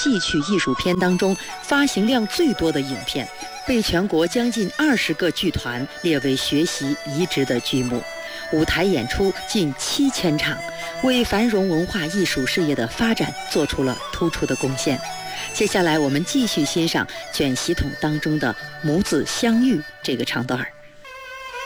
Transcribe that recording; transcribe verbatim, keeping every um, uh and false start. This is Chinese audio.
戏曲艺术片当中发行量最多的影片，被全国将近二十个剧团列为学习移植的剧目，舞台演出近七千场，为繁荣文化艺术事业的发展做出了突出的贡献。接下来我们继续欣赏卷习统当中的母子相遇这个唱段儿。